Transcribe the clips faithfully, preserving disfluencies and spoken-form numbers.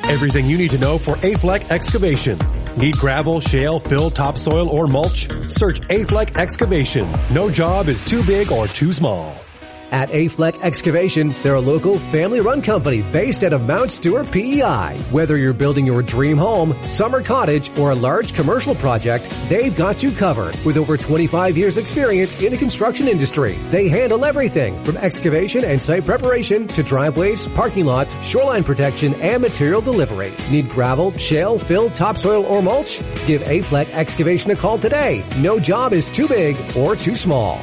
Everything you need to know for A-Fleck Excavation. Need gravel, shale, fill, topsoil, or mulch? Search A-Fleck Excavation. No job is too big or too small. At A-Fleck Excavation, they're a local family-run company based out of Mount Stewart, P E I. Whether you're building your dream home, summer cottage, or a large commercial project, they've got you covered. With over twenty-five years experience in the construction industry, they handle everything from excavation and site preparation to driveways, parking lots, shoreline protection, and material delivery. Need gravel, shale, fill, topsoil, or mulch? Give A-Fleck Excavation a call today. No job is too big or too small.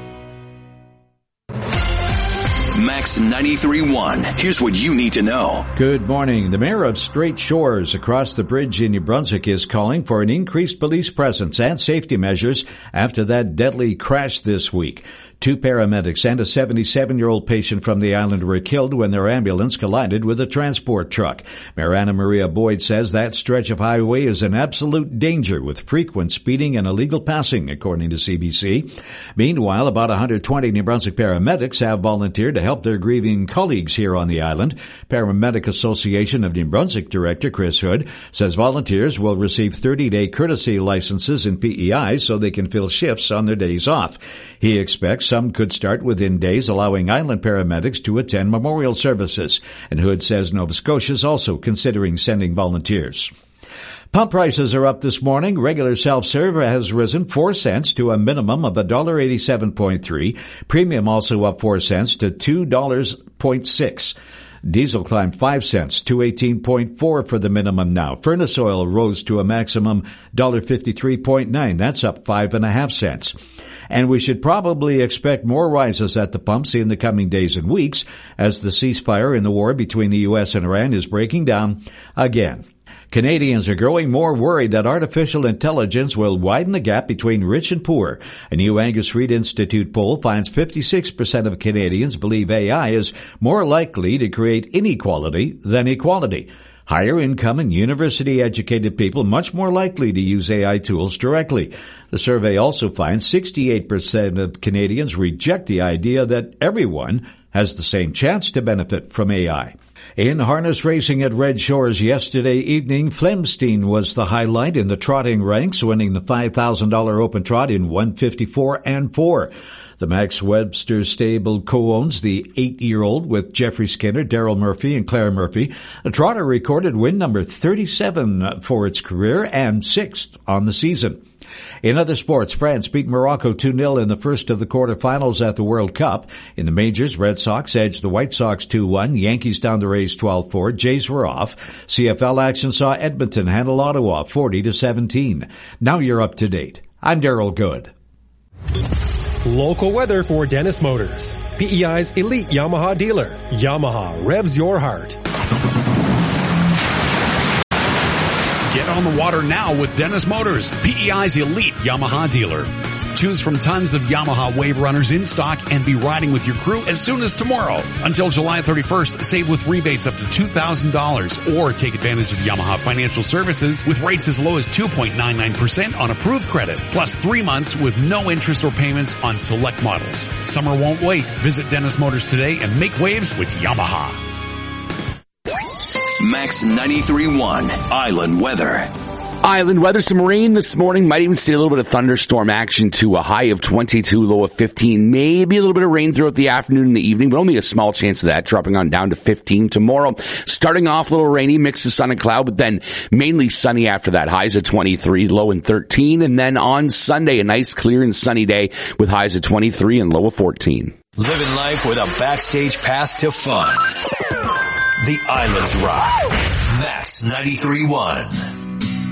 Max ninety-three point one. Here's what you need to know. Good morning. The mayor of Strait Shores across the bridge in New Brunswick is calling for an increased police presence and safety measures after that deadly crash this week. Two paramedics and a seventy-seven-year-old patient from the island were killed when their ambulance collided with a transport truck. Mayor Anna Maria Boyd says that stretch of highway is an absolute danger with frequent speeding and illegal passing, according to C B C. Meanwhile, about one hundred twenty New Brunswick paramedics have volunteered to help their grieving colleagues here on the island. Paramedic Association of New Brunswick Director Chris Hood says volunteers will receive thirty-day courtesy licenses in P E I so they can fill shifts on their days off. He expects some could start within days, allowing island paramedics to attend memorial services. And Hood says Nova Scotia is also considering sending volunteers. Pump prices are up this morning. Regular self-serve has risen four cents to a minimum of one dollar eighty-seven point three. Premium also up four cents to two dollars point six. Diesel climbed five cents to eighteen point four for the minimum now. Furnace oil rose to a maximum one dollar fifty-three point nine. That's up five and a half cents. And we should probably expect more rises at the pumps in the coming days and weeks as the ceasefire in the war between the U S and Iran is breaking down again. Canadians are growing more worried that artificial intelligence will widen the gap between rich and poor. A new Angus Reid Institute poll finds fifty-six percent of Canadians believe A I is more likely to create inequality than equality. Higher income and university-educated people much more likely to use A I tools directly. The survey also finds sixty-eight percent of Canadians reject the idea that everyone has the same chance to benefit from A I. In harness racing at Red Shores yesterday evening, Flemstein was the highlight in the trotting ranks, winning the five thousand dollars open trot in one fifty-four and four. The Max Webster stable co-owns the eight-year-old with Jeffrey Skinner, Daryl Murphy, and Claire Murphy. The trotter recorded win number thirty-seven for its career and sixth on the season. In other sports, France beat Morocco two nil in the first of the quarterfinals at the World Cup. In the majors, Red Sox edged the White Sox two one. Yankees down the Rays twelve four. Jays were off. C F L action saw Edmonton handle Ottawa forty to seventeen. Now you're up to date. I'm Daryl Good. Local weather for Dennis Motors. P E I's elite Yamaha dealer. Yamaha revs your heart. Get on the water now with Dennis Motors, P E I's elite Yamaha dealer. Choose from tons of Yamaha Wave Runners in stock and be riding with your crew as soon as tomorrow. Until July thirty-first, save with rebates up to two thousand dollars or take advantage of Yamaha Financial Services with rates as low as two point nine nine percent on approved credit, plus three months with no interest or payments on select models. Summer won't wait. Visit Dennis Motors today and make waves with Yamaha. Max ninety-three point one Island Weather. Island weather, some rain this morning. Might even see a little bit of thunderstorm action to a high of twenty-two, low of fifteen. Maybe a little bit of rain throughout the afternoon and the evening, but only a small chance of that, dropping on down to fifteen tomorrow. Starting off a little rainy, mix of sun and cloud, but then mainly sunny after that. Highs of twenty-three, low in thirteen. And then on Sunday, a nice, clear and sunny day with highs of twenty-three and low of fourteen. Living life with a backstage pass to fun. The Islands Rock. Max ninety-three point one.